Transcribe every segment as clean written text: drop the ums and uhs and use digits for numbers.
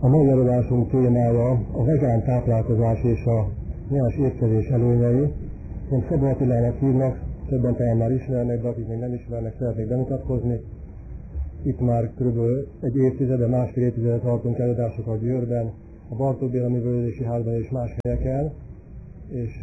A mai előadásunk témája a vegán táplálkozás és a nyers étkezés előnyei. Én Szabó Attilának hívnak, többen talán már ismernek, de akik még nem ismernek, szeretnék bemutatkozni. Itt már kb. Egy évtizede, másfél évtizede tartunk előadásokat Győrben, a Bartók Béla Művelődési Házban és más helyeken, és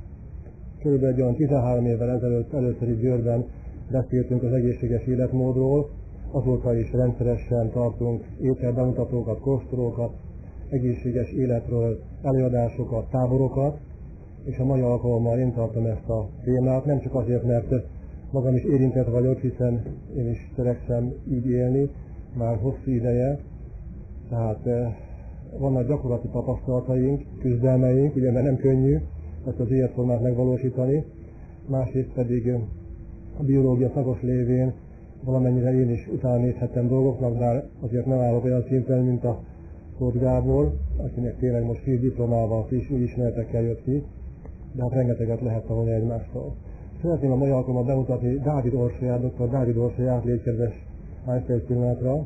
kb. Egy olyan 13 évvel ezelőtt először itt Győrben beszéltünk az egészséges életmódról. Azóta is rendszeresen tartunk ételbemutatókat, kóstolókat, egészséges életről előadásokat, táborokat, és a mai alkalommal én tartom ezt a témát, nem csak azért, mert magam is érintett vagyok, hiszen én is törekszem így élni már hosszú ideje, tehát vannak gyakorlati tapasztalataink, küzdelmeink, ugye mert nem könnyű ezt az életformát megvalósítani, másrészt pedig a biológia szakos lévén valamennyire én is utána nézhettem dolgoknak, de azért nem állok olyan szinten, mint a Tóth Gábor, akinek tényleg most friss diplomával, friss új ismeretekkel jött ki, de hát rengeteget lehet tanulni egymástól. Szeretném a mai alkalommal bemutatni Dávid Orsolyát, dr. Dávid Orsolyát, légy kedves, állj fel egy pillanatra.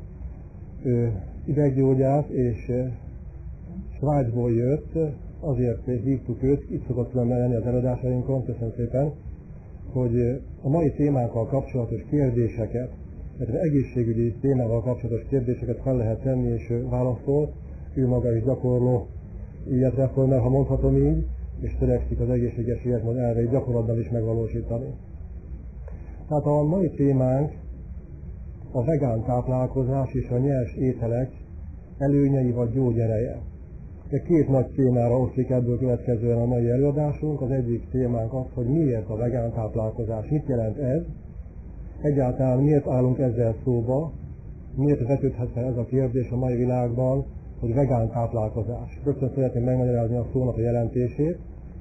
Ő ideggyógyász és Svájcból jött, azért hívtuk őt, itt szokott különben lenni az előadásainkon, köszönöm szépen, hogy a mai témánkkal kapcsolatos kérdéseket, illetve egészségügyi témával kapcsolatos kérdéseket fel lehet tenni, és ő válaszol. Ő maga is gyakorló életreformer, ha mondhatom így, és törekszik az egészséges életmód elveit gyakorlatban is megvalósítani. Tehát a mai témánk a vegán táplálkozás és a nyers ételek előnyei vagy gyógyereje. Két nagy témára oszlik ebből következően a mai előadásunk. Az egyik témánk az, hogy miért a vegán táplálkozás, mit jelent ez, egyáltalán miért állunk ezzel szóba, miért vetődhet fel ez a kérdés a mai világban, hogy vegán táplálkozás. Rögtön szeretném megmagyarázni a szónak a jelentését.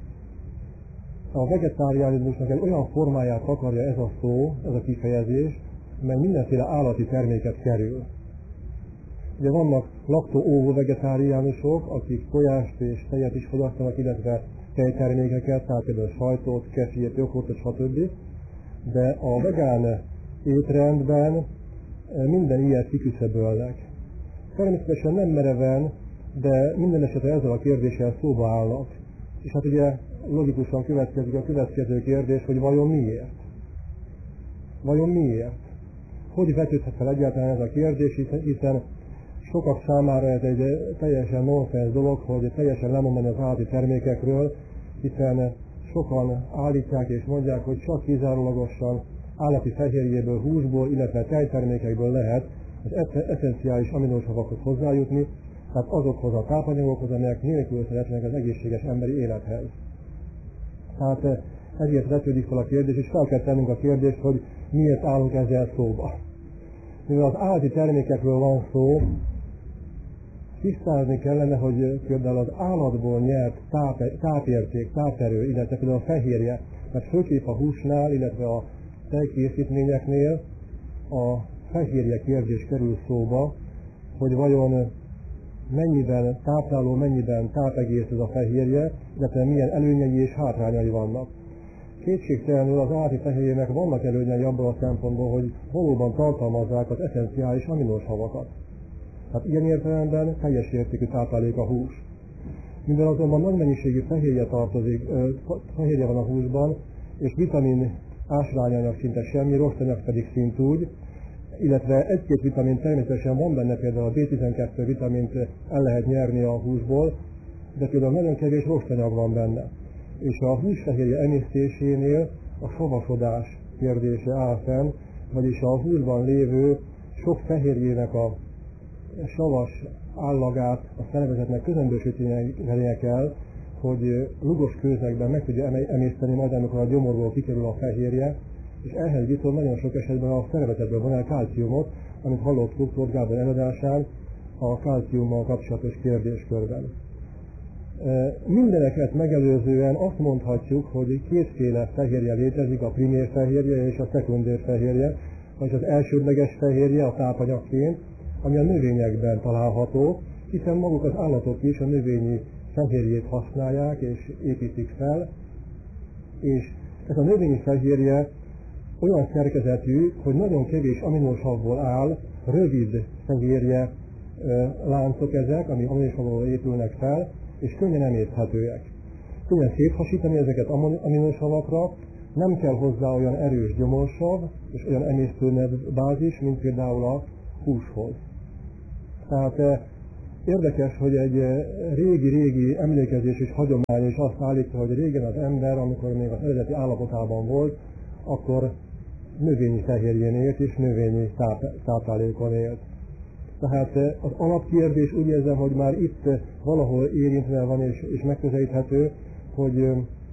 A vegetáriánizmusnak egy olyan formáját akarja ez a szó, ez a kifejezés, mely mindenféle állati terméket kerül. Ugye vannak laktó-óvó vegetáriánusok, akik tojást és tejet is fogyasztanak, illetve tejtermékeket, tehát például sajtot, kefir, joghurtot, stb. De a vegán étrendben minden ilyet kiküszöbölnek. Természetesen nem mereven, de minden esetre ezzel a kérdéssel szóba állnak. És hát ugye logikusan következik a következő kérdés, hogy vajon miért? Vajon miért? Hogy vetődhet fel egyáltalán ez a kérdés, hiszen sokak számára ez egy teljesen nonsens dolog, hogy teljesen lemondani az állati termékekről, hiszen sokan állítják és mondják, hogy csak kizárólagosan állati fehérjéből, húsból, illetve tejtermékekből lehet az eszenciális aminosavakhoz hozzájutni, tehát azokhoz a tápanyagokhoz, amelyek nélkülözhetetlenek az egészséges emberi élethez. Tehát ezért vetődik fel a kérdés, és fel kell tennünk a kérdést, hogy miért állunk ezzel szóba. Mivel az állati termékekről van szó, tisztázni kellene, hogy például az állatból nyert tápérték, táperő, illetve például a fehérje, mert főképp a húsnál, illetve a tejkészítményeknél a fehérje kérdés kerül szóba, hogy vajon mennyiben tápláló, mennyiben tápegész ez a fehérje, illetve milyen előnyei és hátrányai vannak. Kétségtelenül az állati fehérjének vannak előnyei abban a szempontból, hogy valóban tartalmazzák az eszenciális aminosavakat. Tehát ilyen értelemben teljes értékű táplálék a hús. Mivel azonban nagy mennyiségű fehérje van a húsban, és vitamin ásványanyag szinte semmi, rostanyag pedig szintúgy, illetve egy-két vitamin természetesen van benne, például a B12 vitamint el lehet nyerni a húsból, de például nagyon kevés rostanyag van benne. És a húsfehérje emésztésénél a savasodás kérdése áll fenn, vagyis a húsban lévő sok fehérjének a savas állagát a szervezetnek közömbösítenie kell, hogy lugos kőzekben meg tudja emészteni majd, amikor a gyomorból kikerül a fehérje, és ehhez viszont nagyon sok esetben a szervezetből von el kálciumot, amit hallottuk Tóth Gábor előadásán a kálciummal kapcsolatos kérdéskörben. Mindeneket megelőzően azt mondhatjuk, hogy kétféle fehérje létezik, a primér fehérje és a szekundér fehérje, vagy az elsődleges fehérje a tápanyagként, ami a növényekben található, hiszen maguk az állatok is a növényi fehérjét használják és építik fel, és ez a növényi fehérje olyan szerkezetű, hogy nagyon kevés aminosavból áll, rövid fehérje láncok ezek, ami aminosavalóról épülnek fel, és könnyen emészthetőek. Könnyen széthasítani ezeket aminosalakra, nem kell hozzá olyan erős gyomorsav és olyan emésztőnebb bázis, mint például a húshoz. Tehát érdekes, hogy egy régi emlékezés és hagyomány is azt állítja, hogy régen az ember, amikor még az eredeti állapotában volt, akkor növényi fehérjén élt és növényi táplálékon élt. Tehát az alapkérdés úgy érzem, hogy már itt valahol érintve van és megközelíthető, hogy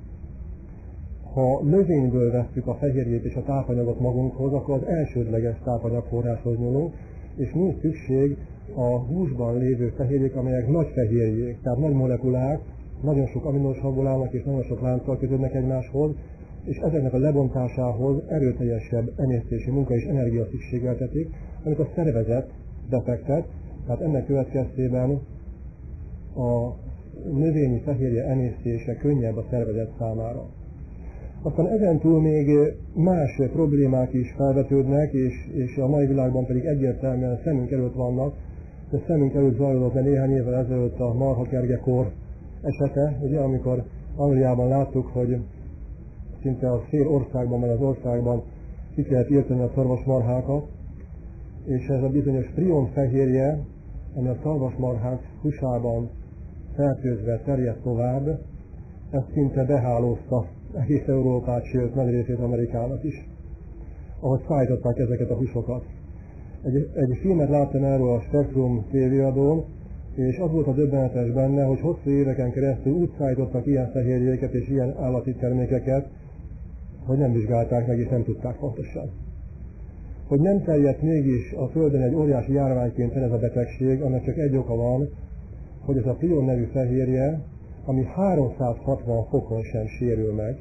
ha növényből vesszük a fehérjét és a tápanyagot magunkhoz, akkor az elsődleges tápanyagforráshoz nyúlunk, és nincs szükség a húsban lévő fehérjék, amelyek nagy fehérjék, tehát nagy molekulák, nagyon sok aminosavból állnak és nagyon sok lánccal kötődnek egymáshoz, és ezeknek a lebontásához erőteljesebb emésztési munka és energia szükségeltetik, amit a szervezet befektet, tehát ennek következtében a növényi fehérje emésztése könnyebb a szervezet számára. Aztán ezentúl még más problémák is felvetődnek, és a mai világban pedig egyértelműen szemünk előtt vannak, de szemünk előtt zajlott le néhány évvel ezelőtt a marhakergekor esete, ugye, amikor Angliában láttuk, hogy szinte a fél országban, vagy az országban ki kellett írtani a szarvasmarhákat, és ez a bizonyos prion fehérje, ami a szarvasmarhák húsában fertőzve terjedt tovább, ez szinte behálózta egész Európát, sőt nagy részét Amerikának is, ahogy szállították ezeket a húsokat. Egy filmet láttam erről a Spektrum tévéadón, és az volt a döbbenetes benne, hogy hosszú éveken keresztül úgy szállítottak ilyen fehérjéket és ilyen állati termékeket, hogy nem vizsgálták meg és nem tudták pontosan. Hogy nem terjedt mégis a Földön egy óriási járványként ez a betegség, annak csak egy oka van, hogy ez a prion nevű fehérje, ami 360 fokon sem sérül meg,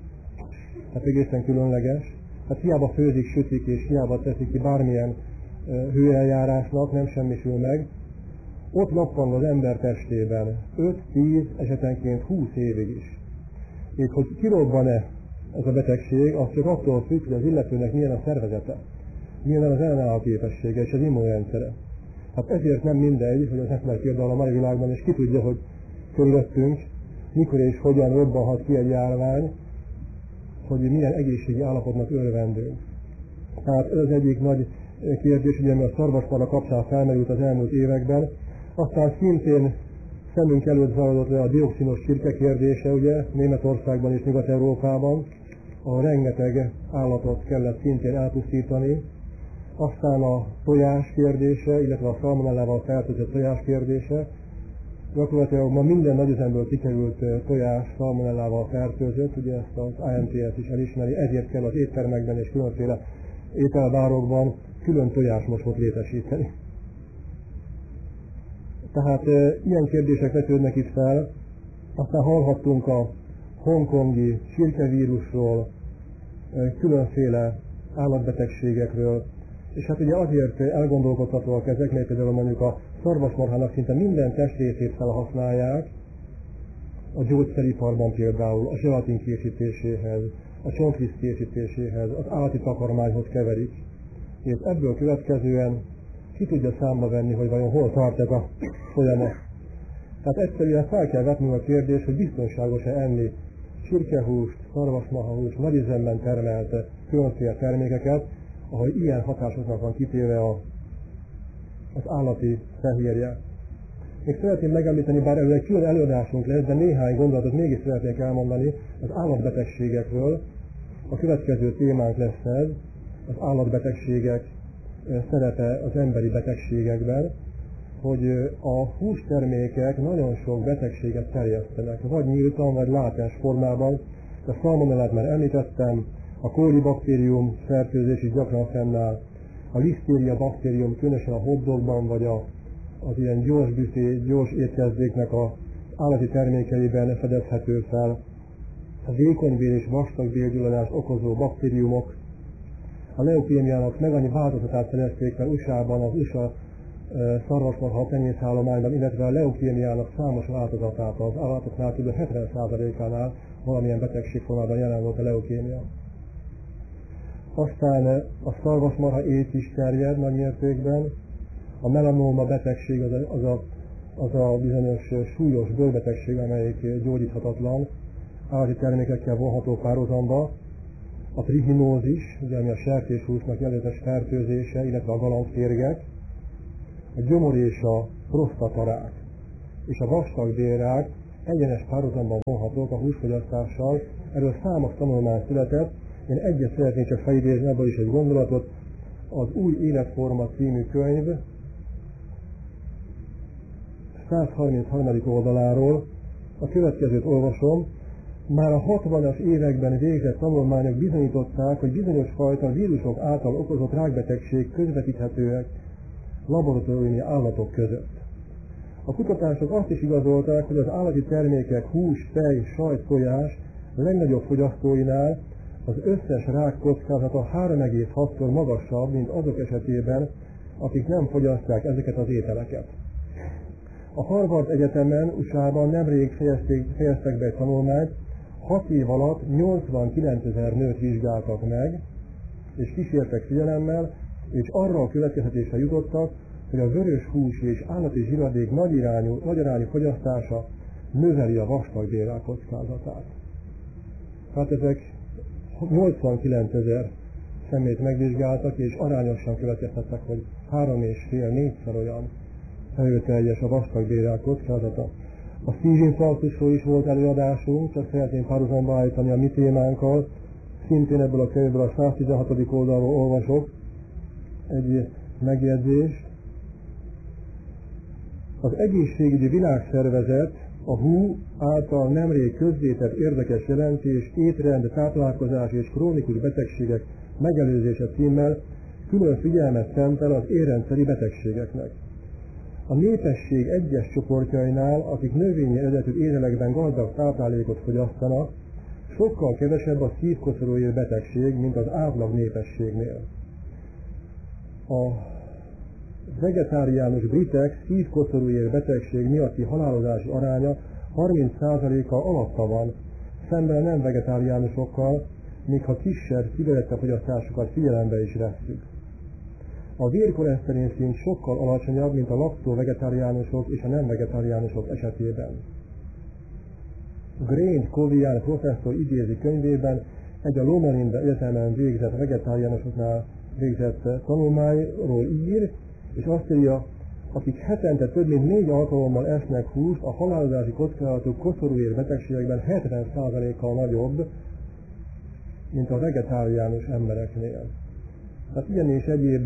tehát egészen különleges, hát hiába főzik, sütik és hiába teszik ki bármilyen hőeljárásnak, nem semmisül meg, ott lappang az ember testében 5-10, esetenként 20 évig is. És hogy kirobban-e ez a betegség, az csak attól függ, hogy az illetőnek milyen a szervezete, milyen az ellenálló képessége és az immunrendszere. Hát ezért nem mindegy, hogy az ember például a mai világban, és ki tudja, hogy körülöttünk, mikor és hogyan robbanhat ki egy járvány, hogy milyen egészségi állapotnak örvendünk. Tehát ez az egyik nagy kérdés, ugye, ami a szarvasmarha kapcsán felmerült az elmúlt években. Aztán szintén szemünk előtt zajlott le a dioxinos csirke kérdése, ugye, Németországban és Nyugat-Európában, ahol rengeteg állatot kellett szintén elpusztítani. Aztán a tojás kérdése, illetve a szalmonellával fertőzött tojás kérdése. Gyakorlatilag ma minden nagyüzemből kikerült tojás szalmonellával fertőzött, ugye ezt az AMTS is elismeri, ezért kell az éttermekben és különféle ételbárokban külön tojásmosót létesíteni. Tehát ilyen kérdések vetődnek itt fel. Aztán hallhattunk a hongkongi csirkevírusról, különféle állatbetegségekről, és hát ugye azért elgondolkodhatóak ezek, mert például mondjuk a szarvasmarhának szinte minden testrészét felhasználják, a gyógyszeriparban például a zselatin készítéséhez, a csontliszt készítéséhez, az állati takarmányhoz keverik, és ebből következően ki tudja számba venni, hogy vajon hol tart ez a folyamat. Tehát egyszerűen fel kell vetnünk a kérdést, hogy biztonságos-e enni csirkehúst, szarvasmarhahúst, nagyüzemben termelt különféle termékeket, ahogy ilyen hatásoknak van kitéve az állati fehérje. Még szeretném megemlíteni, bár előbb egy külön előadásunk lesz, de néhány gondolatot mégis szeretnék elmondani az állatbetegségekről. A következő témánk lesz ez, az állatbetegségek szerepe az emberi betegségekben, hogy a hústermékek nagyon sok betegséget terjesztenek, vagy nyíltan, vagy látens formában. A szalmonellát már említettem, a kólibaktérium fertőzés is gyakran fennáll, a lisztéria baktérium különösen a hotdogban, vagy az ilyen gyors büfé, gyors étkezdéknek az állati termékeiben fedezhető fel. A vékonyvér és vastagbélgyulladást okozó baktériumok, a leukémiának meg annyi változatát fedezték fel USA-ban, az USA szarvasmarha tenyészállományban, illetve a leukémiának számos változatát az állatoknál, kb. 70%-ánál valamilyen betegségformában jelen volt a leukémia. Aztán a szarvasmarha éj is terjed nagy mértékben, A melanoma betegség az a bizonyos súlyos bőrbetegség, amelyik gyógyíthatatlan, állati termékekkel vonható párhuzamba. A trihinózis, ugye, ami a sertéshúsnak jellegzetes fertőzése, illetve a galambférgek, a gyomor és a prostatarák és a vastagbélrák egyenes párhuzamban vonhatók a húsfogyasztással. Erről számos tanulmány született. Én egyet szeretnék csak felidézni, ebből is egy gondolatot. Az Új Életforma című könyv 133. oldaláról a következőt olvasom. Már a 60-as években végzett tanulmányok bizonyították, hogy bizonyos fajta vírusok által okozott rákbetegség közvetíthetőek laboratóriumi állatok között. A kutatások azt is igazolták, hogy az állati termékek hús, tej, sajt, tojás legnagyobb fogyasztóinál az összes rák kockázata 3,6-szor magasabb, mint azok esetében, akik nem fogyasztják ezeket az ételeket. A Harvard Egyetemen, USA-ban nemrég fejeztek be egy tanulmányt, 6 év alatt 89 000 nőt vizsgáltak meg, és kísértek figyelemmel, és arra a következtetésre jutottak, hogy a vörös hús és állati zsiradék nagy arányú fogyasztása növeli a vastagbélrák kockázatát. Hát ezek 89 000 személyt megvizsgáltak, és arányosan következtettek, hogy 3,5-4-szer olyan erőteljes a vastagbélrák kockázata. A szívinfarktusról is volt előadásunk, csak szeretném párhuzamba állítani a mi témánkkal. Szintén ebből a könyvből a 116. oldalról olvasok egy megjegyzést. Az Egészségügyi Világszervezet a WHO által nemrég közzétett érdekes jelentés étrend, táplálkozás és krónikus betegségek megelőzése címmel külön figyelmet szentel az érrendszeri betegségeknek. A népesség egyes csoportjainál, akik növényi eredetű ételekben gazdag táplálékot fogyasztanak, sokkal kevesebb a szívkoszorúér betegség, mint az átlag népességnél. A vegetáriánus britek szívkoszorúér betegség miatti halálozási aránya 30%-a alatta van, szemben a nem vegetáriánusokkal, míg ha kisebb cigarettafogyasztásukat figyelembe is vesszük. A vérkoleszterin szint sokkal alacsonyabb, mint a laktó-vegetáriánusok és a nem vegetáriánusok esetében. Grain Covian professzor idézi könyvében egy a Loma Linda Egyetemen végzett vegetáriánusoknál végzett tanulmányról ír, és azt írja, akik hetente több mint 4 alkalommal esznek húst, a halálozási kockázatuk koszorúér betegségekben 70%-kal nagyobb, mint a vegetáriánus embereknél. Tehát ilyen és egyéb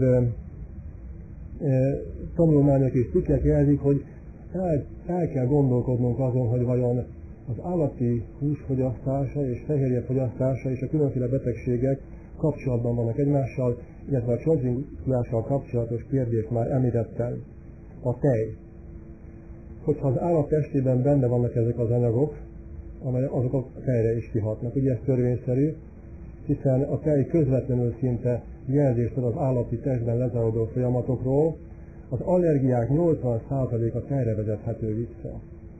tanulmányok és cikkek jelzik, hogy el kell gondolkodnunk azon, hogy vajon az állati húsfogyasztása és fehérjefogyasztása és a különféle betegségek kapcsolatban vannak egymással, illetve a csontringulással kapcsolatos kérdést már említettem. A tej. Hogyha az állat testében benne vannak ezek az anyagok, azok a tejre is kihatnak. Ugye ez törvényszerű, hiszen a tej közvetlenül szinte jelzést ad az állati testben lezajló folyamatokról, az allergiák 80%-a tejre vezethető vissza.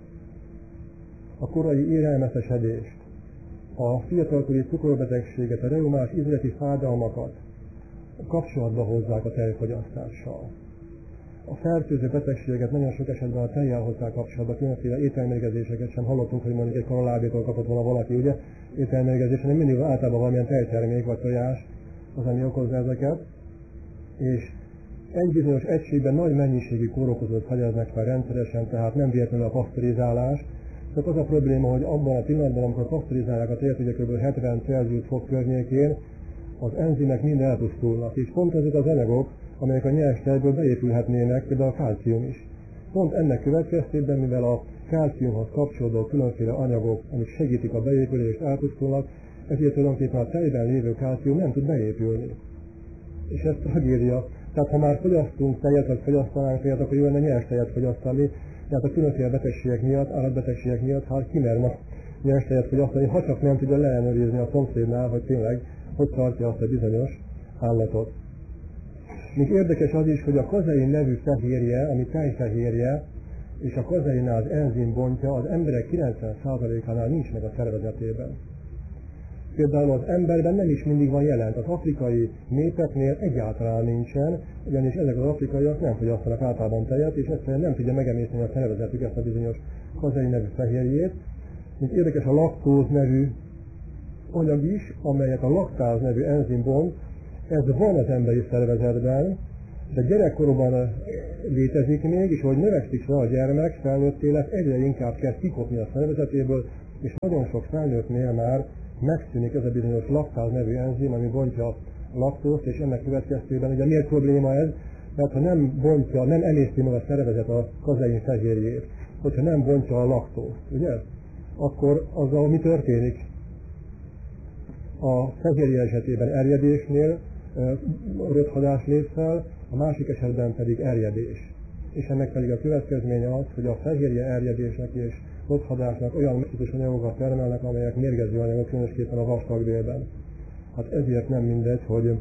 A korai élelmeszesedést, a fiatalkori cukorbetegséget, a reumás izületi fájdalmakat kapcsolatba hozzák a tejfogyasztással. A fertőző betegségeket nagyon sok esetben a tejjel hozzák kapcsolatba, különféle ételmérgezéseket sem hallottunk, hogy mondjuk egy kanalábétól kapott volna valaki, ugye, ételmérgezés, hanem mindig általában valamilyen tejtermék vagy tojás az, ami okozza ezeket, és egy bizonyos egységben nagy mennyiségű kórokozót fegyeznek fel rendszeresen, tehát nem véletlenül a pasztorizálás. Tehát az a probléma, hogy abban a pillanatban, amikor pasztorizálják a tejet, ugye kb. 70 Celsius fok környékén, az enzimek mind elpusztulnak, és pont ezek az anyagok, amelyek a nyers tejből beépülhetnének, például a kálcium is. Pont ennek következtében, mivel a kálciumhoz kapcsolódó különféle anyagok, amik segítik a beépülést, elpusztulnak, ezért tulajdonképpen a tejben lévő kálcium nem tud beépülni. És ez tragédia. Tehát ha már fogyasztunk tejet, vagy fogyasztanánk tejet, akkor jó lenne nyers tejet fogyasztani, tehát a különféle betegségek miatt, állatbetegségek miatt, hát ki mer nyers tejet fogyasztani, ha csak nem tudja leellenőrizni a szomszédnál, hogy tényleg hogy tartja azt a bizonyos állatot. Még érdekes az is, hogy a kazein nevű fehérje, ami tejfehérje, és a kazeinnál az enzim bontja az emberek 90%-ánál nincs meg a szervezetében. például az emberben nem is mindig van jelen. Az afrikai népeknél egyáltalán nincsen, ugyanis ezek az afrikaiak nem fogyasztanak általában tejet, és egyszerűen nem tudja megemészteni a szervezetük ezt a bizonyos kazein nevű fehérjét. Mint érdekes a laktóz nevű anyag is, amelyet a laktáz nevű enzim bond, ez van az emberi szervezetben, de gyerekkorban létezik még, és hogy növekszik fel a gyermek, felnőtté lesz, egyre inkább kezd kikopni a szervezetéből, és nagyon sok felnőttnél már megszűnik ez a bizonyos laktáz nevű enzim, ami bontja a laktózt, és ennek következtében ugye miért probléma ez? Mert ha nem bontja, nem emészti meg a szervezet a kazein fehérjét, hogyha nem bontja a laktózt, ugye? Akkor azzal mi történik? A fehérje esetében erjedésnél röthadás lép fel, a másik esetben pedig erjedés. És ennek pedig a következménye az, hogy a fehérje erjedésnek és rothadásnak olyan messzitus anyagokat termelnek, amelyek mérgező anyagok, különösképpen a vastagbélben. Hát ezért nem mindegy,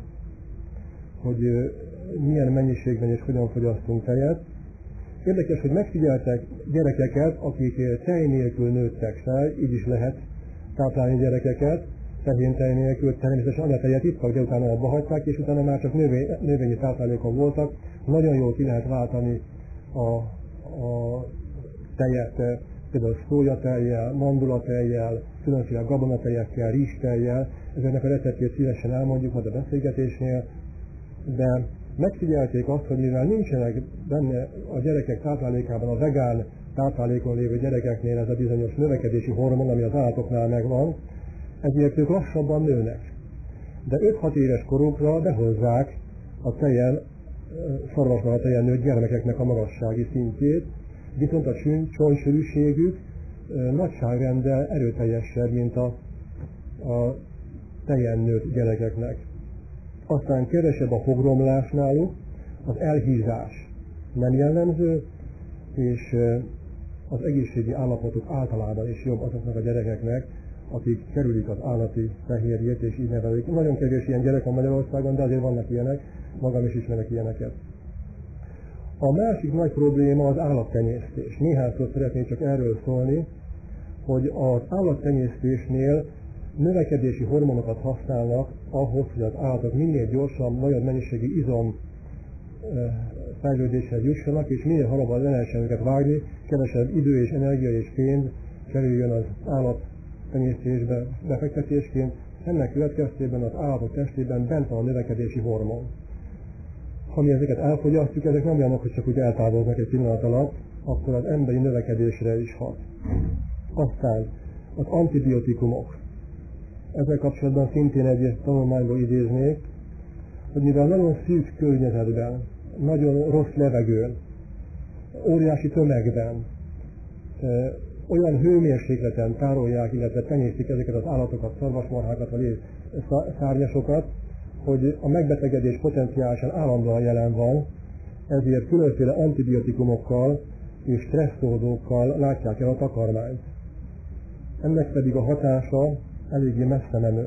hogy milyen mennyiségben és hogyan fogyasztunk tejet. Érdekes, hogy megfigyeltek gyerekeket, akik tej nélkül nőttek fel, így is lehet táplálni gyerekeket, tehén tej nélkül, természetesen anyatejet ittak, de utána abba hagyták, és utána már csak növényi táplálékok voltak. Nagyon jól ki lehet váltani a tejet, például szójatejjel, mandulatejjel, különféle gabonatejekkel, rizstejjel. Ezeknek a receptjét szívesen elmondjuk majd a beszélgetésnél, de megfigyelték azt, hogy mivel nincsenek benne a gyerekek táplálékában, a vegán táplálékon lévő gyerekeknél ez a bizonyos növekedési hormon, ami az állatoknál megvan, ezért ők lassabban nőnek. De 5-6 éves korukra behozzák a tejen, szarvasban a tejen nőtt gyermekeknek a magassági szintjét, viszont a csontsűrűségük nagyságrenddel erőteljesebb, mint a tejen nőtt gyerekeknek. Aztán kevesebb a fogromlás náluk, az elhízás nem jellemző, és az egészségi állapotuk általában is jobb azoknak a gyerekeknek, akik kerülik az állati fehérjét és így nevelik. Nagyon kevés ilyen gyerek van Magyarországon, de azért vannak ilyenek, magam is ismerek ilyeneket. A másik nagy probléma az állattenyésztés. Néhányszor szeretnék csak erről szólni, hogy az állattenyésztésnél növekedési hormonokat használnak ahhoz, hogy az állatok minél gyorsabb, nagyobb mennyiségű izom fejlődéshez jussanak, és minél hamarabb le lehessen őket vágni, kevesebb idő és energia és pénz kerüljön az állattenyésztésbe befektetésként. Ennek következtében az állatok testében bent van a növekedési hormon. Ha mi ezeket elfogyasztjuk, ezek nem olyanok, hogy csak úgy eltávoznak egy pillanat alatt, akkor az emberi növekedésre is hat. Aztán az antibiotikumok. Ezzel kapcsolatban szintén egy tanulmányból idéznék, hogy mivel nagyon szűk környezetben, nagyon rossz levegőn, óriási tömegben, olyan hőmérsékleten tárolják, illetve tenyésztik ezeket az állatokat, szarvasmarhákat vagy szárnyasokat, hogy a megbetegedés potenciálisan állandóan jelen van, ezért különféle antibiotikumokkal és stresszolókkal látják el a takarmányt. Ennek pedig a hatása eléggé messze menő.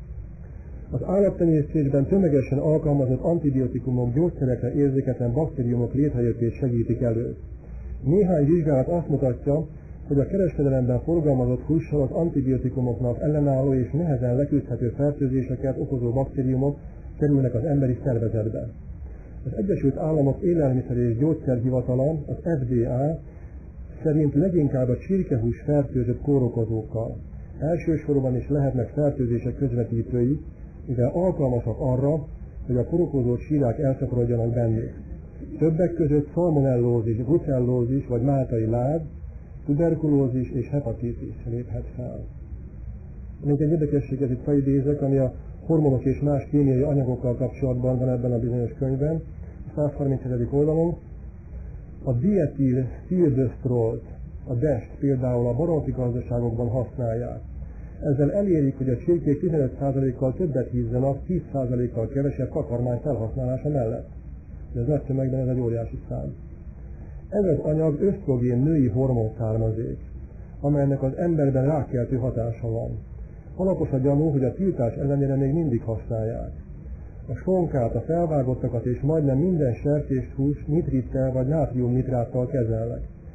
Az állattenyésztésben tömegesen alkalmazott antibiotikumok gyógyszerekre érzéketlen baktériumok létrejöttét segítik elő. Néhány vizsgálat azt mutatja, hogy a kereskedelemben forgalmazott hússal az antibiotikumoknak ellenálló és nehezen leküzdhető fertőzéseket okozó baktériumok kerülnek az emberi szervezetbe. Az Egyesült Államok Élelmiszer és Gyógyszerhivatala, az FDA szerint leginkább a csirkehús fertőzött kórokozókkal. Elsősorban is lehetnek fertőzések közvetítői, mivel alkalmasak arra, hogy a kórokozó csírák elszaporodjanak bennük. Többek között szalmonellózis, brucellózis vagy máltai láz, tuberkulózis és hepatitis léphet fel. Még egy érdekesség, ez itt felidézek, ami a hormonok és más kémiai anyagokkal kapcsolatban van ebben a bizonyos könyvben, a 137. oldalon. A dietil szilvesztrolt, a DEST például a baromfi gazdaságokban használják. Ezzel elérik, hogy a csirkék 15%-kal többet hízzanak, 10%-kal kevesebb takarmány felhasználása mellett. Ez nagy tömegben ez egy óriási szám. Ez az anyag ösztrogén női hormon származék, amelynek az emberben rákkeltő hatása van. Alapos a gyanú, hogy a tiltás ellenére még mindig használják. A sonkát, a felvágottakat és majdnem minden sertéshús nitrittel vagy nátriumnitráttal kezelnek.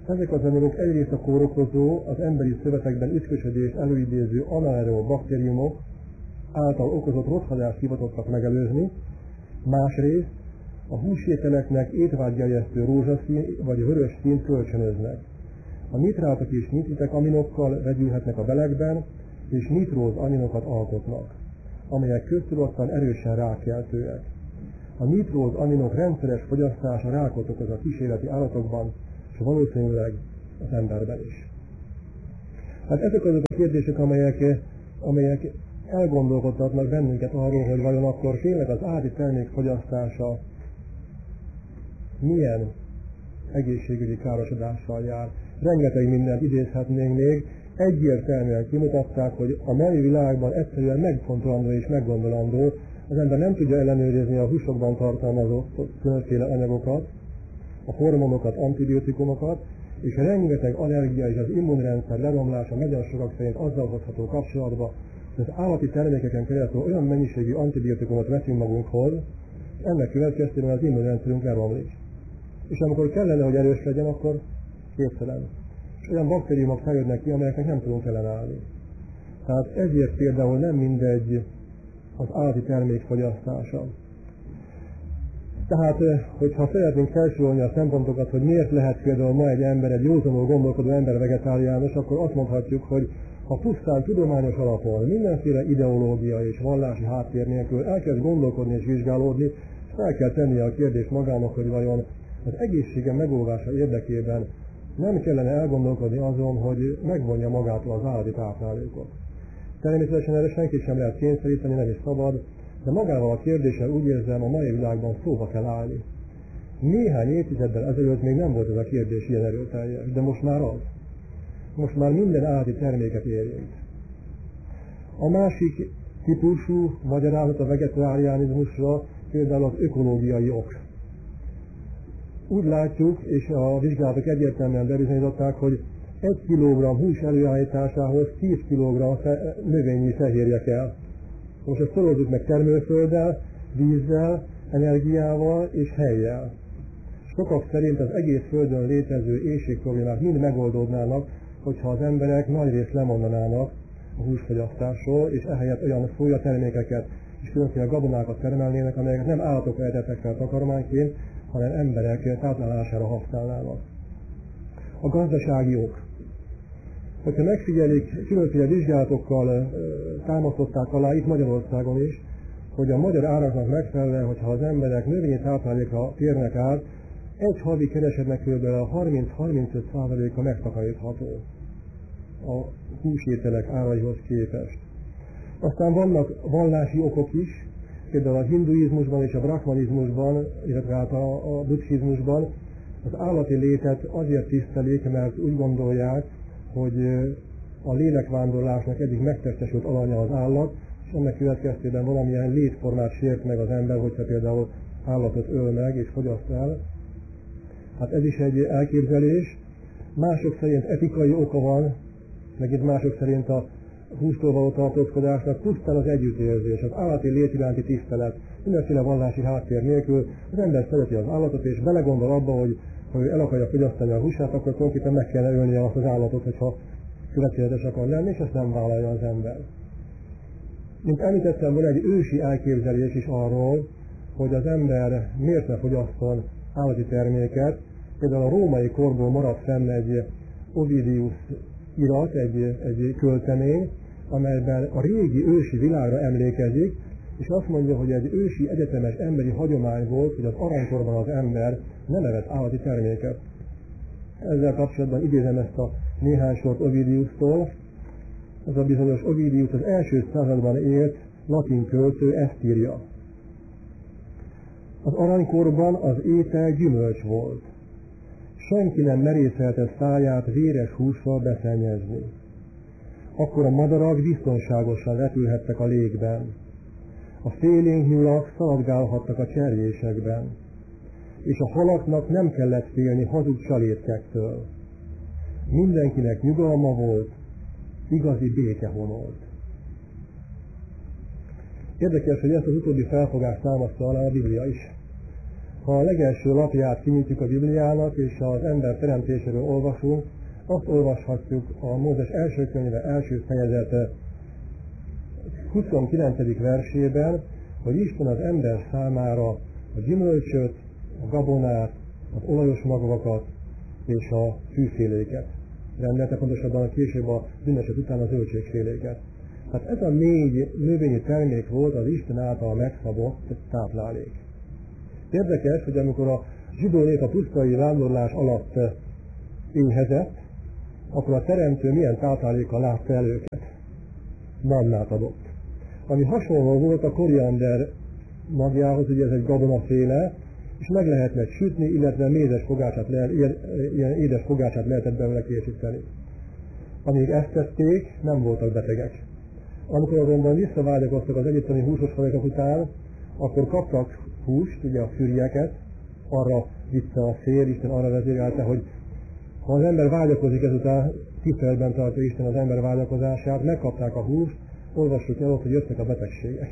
Ezek az anyagok egyrészt a kórokozó, az emberi szövetekben üszkösödést előidéző anaerob baktériumok által okozott rothadást hivatottak megelőzni, másrészt a húsételeknek étvágygerjesztő rózsaszín vagy vörös színt kölcsönöznek. A nitrátok és nitritek aminokkal vegyülhetnek a belegben, és nitróz aminokat alkotnak, amelyek köztudottan erősen rákkeltőek. A nitróz aminok rendszeres fogyasztása rákot okoz a kísérleti állatokban, és valószínűleg az emberben is. Hát ezek azok a kérdések, amelyek elgondolkodtatnak bennünket arról, hogy vajon akkor tényleg az állati termék fogyasztása milyen egészségügyi károsodással jár. Rengeteg mindent idézhetnénk még, egyértelműen kimutatták, hogy a mai világban egyszerűen megfontolandó és meggondolandó, az ember nem tudja ellenőrizni a húsokban tartalmazott különféle anyagokat, a hormonokat, antibiotikumokat, és rengeteg allergia és az immunrendszer leromlása nagyon sokak szerint azzal hozható kapcsolatba, hogy az állati termékeken keresztül olyan mennyiségű antibiotikumot veszünk magunkhoz, ennek következtében az immunrendszerünk leromlik. És amikor kellene, hogy erős legyen, akkor képtelen. És olyan baktériumok fejlődnek ki, amelyeknek nem tudunk ellenállni. Tehát ezért például nem mindegy az állati termék fogyasztása. Tehát, hogyha szeretnénk felsorolni a szempontokat, hogy miért lehet például ma egy józanul gondolkodó ember vegetáriánus, akkor azt mondhatjuk, hogy ha pusztán tudományos alapon, mindenféle ideológia és vallási háttér nélkül elkezd gondolkodni és vizsgálódni, fel kell tennie a kérdést magának, hogy vajon az egészsége megóvása érdekében nem kellene elgondolkodni azon, hogy megvonja magától az állati táplálékot. Természetesen erre senki sem lehet kényszeríteni, nem is szabad, de magával a kérdéssel úgy érzem, a mai világban szóba kell állni. Néhány évtizeddel ezelőtt még nem volt ez a kérdés ilyen erőteljes, de most már az. Most már minden állati terméket érint. A másik típusú magyarázat a vegetáriánizmusra például az ökológiai ok. Úgy látjuk, és a vizsgálatok egyértelműen bebizonyították, hogy 1 kg hús előállításához 10 kg növényi fehérje kell. Most ezt szorozzuk meg termőfölddel, vízzel, energiával és helyjel. Sokak szerint az egész Földön létező éhségproblémák mind megoldódnának, hogyha az emberek nagyrészt lemondanának a húsfogyasztásról, és ehelyett olyan szójatermékeket és különféle gabonákat termelnének, amelyeket nem állatok ehetettek fel takarmányként, hanem emberek táplálására használnának. A gazdasági ok. Hogyha megfigyelik, különféle vizsgálatokkal támasztották alá itt Magyarországon is, hogy a magyar áraknak megfelelően, hogyha az emberek növényi táplálékra térnek át, egy havi keresetnek kb. 30-35%-a megtakarítható a húsételek áraihoz képest. Aztán vannak vallási okok is, például a hinduizmusban és a brahmanizmusban, illetve hát a buddhizmusban az állati létet azért tisztelik, mert úgy gondolják, hogy a lélekvándorlásnak egyik megtestesült alanya az állat, és ennek következtében valamilyen létformát sért meg az ember, hogyha például állatot öl meg és fogyaszt el. Hát ez is egy elképzelés. Mások szerint etikai oka van, megint mások szerint a hústól való tartózkodásnak pusztán az együttérzés, az állati lét iránti tisztelet, mindenféle vallási háttér nélkül. Az ember szereti az állatot, és belegondol abba, hogy el akarja fogyasztani a húsát, akkor konkrétan meg kell ölnie azt az állatot, hogyha következetes akar lenni, és ezt nem vállalja az ember. Mint említettem, van egy ősi elképzelés is arról, hogy az ember miért ne fogyasszon állati terméket. Például a római korból maradt fenn egy Ovidius irat, egy költemény, amelyben a régi ősi világra emlékezik, és azt mondja, hogy egy ősi egyetemes emberi hagyomány volt, hogy az aranykorban az ember nem evett állati terméket. Ezzel kapcsolatban idézem ezt a néhány sort Ovidiustól. Ez a bizonyos Ovidius az első században élt latin költő, ezt írja. Az aranykorban az étel gyümölcs volt. Senki nem merészelte száját véres hússal beszennyezni. Akkor a madarak biztonságosan repülhettek a légben. A félénk nyulak szaladgálhattak a cserjésekben. És a halaknak nem kellett félni hazug csalétkektől. Mindenkinek nyugalma volt, igazi béke honolt. Érdekes, hogy ezt az utóbbi felfogást támasztja alá a Biblia is. Ha a legelső lapját kinyitjuk a Bibliának, és az ember teremtéséről olvasunk, azt olvashatjuk a Mózes első könyve első fejezete 29. versében, hogy Isten az ember számára a gyümölcsöt, a gabonát, az olajos magvakat és a fűféléket rendelte, pontosabban később a bűneset után a zöldségféléket. Hát ez a 4 növényi termék volt az Isten által megszabott táplálék. Érdekes, hogy amikor a zsidó nép a pusztai vándorlás alatt éhezett, akkor a teremtő milyen táplálékkal látta el őket. Mannát adott. Ami hasonló volt a koriander magjához, ugye ez egy gabonaféle, és meg lehetne sütni, illetve mézes fogácsát ilyen édes fogácsát lehetett belőle készíteni. Amíg ezt tették, nem voltak betegek. Amikor azonban visszavágyakoztak az egyiptomi húsos fajok után, akkor kaptak húst, ugye a fürjeket, arra vitte a szél, Isten arra vezérelte, hogy ha az ember vágyakozik ezután, tiszteletben tartja Isten az ember vágyakozását, megkapták a húst, olvassuk el ott, hogy jöttek a betegségek.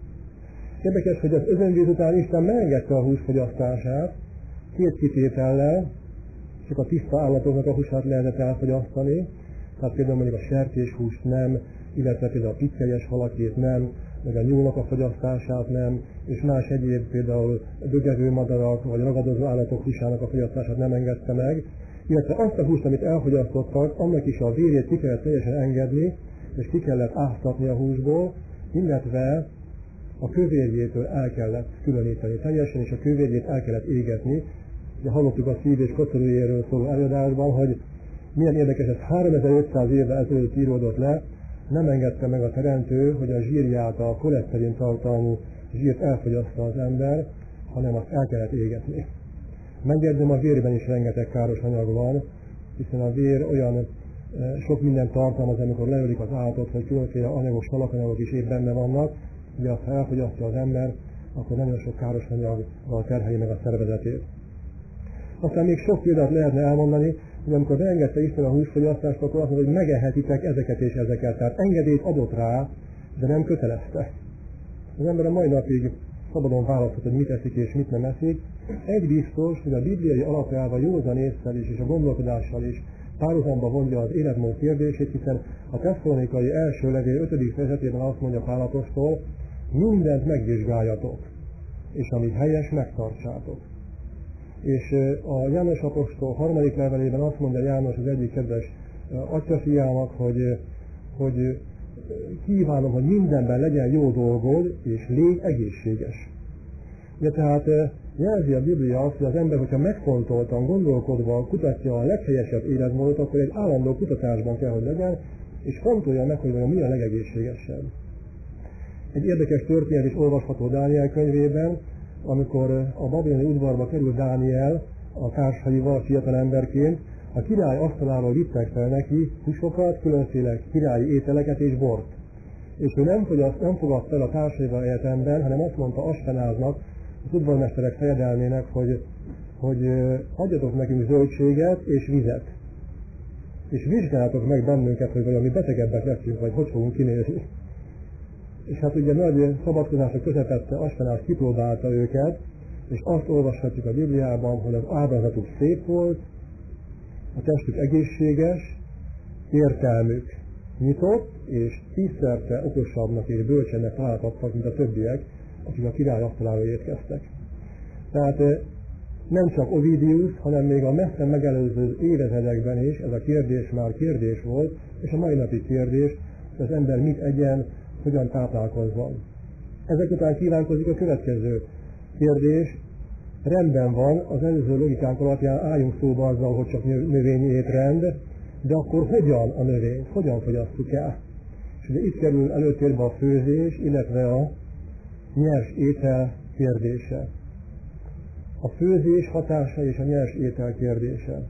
Érdekes, hogy az özönvíz után Isten megengedte a hús fogyasztását, 2 kitétellel, csak a tiszta állatoknak a húsát lehetett elfogyasztani, tehát például mondjuk a sertéshúst nem, illetve például a piccelyes halakét nem, meg a nyúlnak a fogyasztását nem, és más egyéb például dögevő madarak vagy ragadozó állatok húsának a fogyasztását nem engedte meg, illetve azt a húst, amit elfogyasztottak, annak is a vérjét ki kellett teljesen engedni, és ki kellett áztatni a húsból, illetve a kövérjétől el kellett különíteni teljesen, és a kövérjét el kellett égetni. Ugye hallottuk a szív- és kocorújéről szóló előadásban, hogy milyen érdekes, ez 3500 évvel ezelőtt íródott le, nem engedte meg a teremtő, hogy a zsírját, a koleszterin tartalmú zsírt elfogyaszta az ember, hanem azt el kellett égetni. Megjegyzem, a vérben is rengeteg káros anyag van, hiszen a vér olyan sok minden tartalmaz, amikor leölik az állatot, hogy különféle anyagok, salakanyagok is épp benne vannak, ugye azt, ha elfogyasztja az ember, akkor nagyon sok káros anyaggal terheli meg a szervezetét. Aztán még sok példát lehetne elmondani, hogy amikor beengedte Isten a húsfogyasztást, akkor azt mondja, hogy megehetik ezeket és ezeket. Tehát engedélyt adott rá, de nem kötelezte. Az ember a mai napig szabadon választhat, hogy mit eszik és mit nem eszik. Egy biztos, hogy a bibliai alapjával józan észszel is és a gondolkodással is párhuzamba vonja az életmód kérdését, hiszen a Tesszalonikai első levél 5. fejezetében azt mondja Pál apostol, mindent megvizsgáljatok, és ami helyes, megtartsátok. És a János apostol 3. levelében azt mondja János az egyik kedves atyafiának, hogy kívánom, hogy mindenben legyen jó dolgod, és légy egészséges. De tehát jelzi a Biblia azt, hogy az ember, hogyha megfontoltan, gondolkodva kutatja a leghelyesebb életmódot, akkor egy állandó kutatásban kell, hogy legyen, és fontolja meg, hogy mi a legegészségesebb. Egy érdekes történet is olvasható Dániel könyvében, amikor a babiloni udvarba került Dániel a társaival fiatal emberként, a király asztaláról vittek fel neki húsokat, különféle királyi ételeket és bort. És ő nem fogadta el a társaival egyetemben, hanem azt mondta Aspenáznak, az udvarmesterek fejedelmének, hogy adjatok nekünk zöldséget és vizet. És vizsgáljátok meg bennünket, hogy valami betegebbek leszünk, vagy hogy fogunk kinézni. És hát ugye nagy szabadkozások közepette Aspenáz kipróbálta őket, és azt olvashatjuk a Bibliában, hogy az ábrázatuk szép volt, a testük egészséges, értelmük nyitott, és 10-szerte okosabbnak és bölcsebbnek találtattak, mint a többiek, akik a király asztaláról étkeztek. Tehát nem csak Ovidius, hanem még a messze megelőző évezredekben is ez a kérdés már kérdés volt, és a mai napi kérdés, hogy az ember mit egyen, hogyan táplálkozzon. Ezek után kívánkozik a következő kérdés. Rendben van, az előző logikánk alapján álljunk szóba azzal, hogy csak növényi étrend, de akkor hogyan a növényt, hogyan fogyasszuk el? És ugye itt kerül előtérbe a főzés, illetve a nyers étel kérdése. A főzés hatása és a nyers étel kérdése.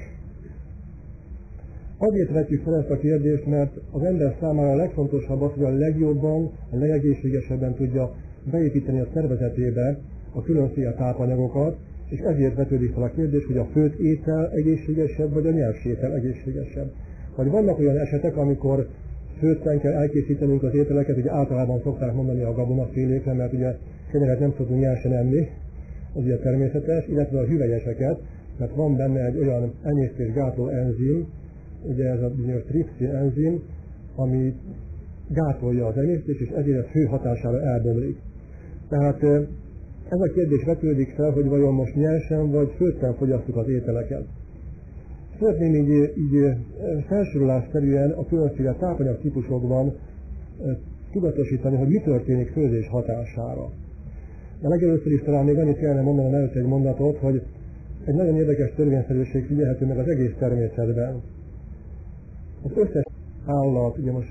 Azért vetjük fel ezt a kérdést, mert az ember számára a legfontosabb az, hogy a legjobban, a legegészségesebben tudja beépíteni a szervezetébe a különféle tápanyagokat, és ezért vetődik fel a kérdés, hogy a főtt étel egészségesebb, vagy a nyers étel egészségesebb. Vagy vannak olyan esetek, amikor főtten kell elkészítenünk az ételeket, ugye általában szokták mondani a gabonafélékre, mert ugye kenyeret nem szoktunk nyersen enni, az ugye természetes, illetve a hüvelyeseket, mert van benne egy olyan emésztésgátló enzim, ugye ez a bizonyos tripszin enzim, ami gátolja az emésztést, és ezért fő hatására elbomlik. Tehát ez a kérdés vetődik fel, hogy vajon most nyersen vagy főtten fogyasszuk az ételeket. Szeretném így felsorolásszerűen a különféle tápanyag típusokban tudatosítani, hogy mi történik főzés hatására. De legelőször is talán még annyit kellene mondanom előtt egy mondatot, hogy egy nagyon érdekes törvényszerűség figyelhető meg az egész természetben. Az összes állat, ugye most